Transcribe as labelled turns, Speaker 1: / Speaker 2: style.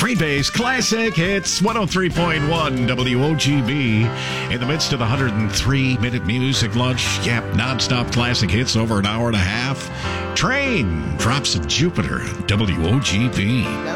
Speaker 1: Green Bay's Classic Hits, 103.1 WOGB. In the midst of the 103-minute music lunch, yep, nonstop classic hits over an hour and a half. Train, Drops of Jupiter, WOGB.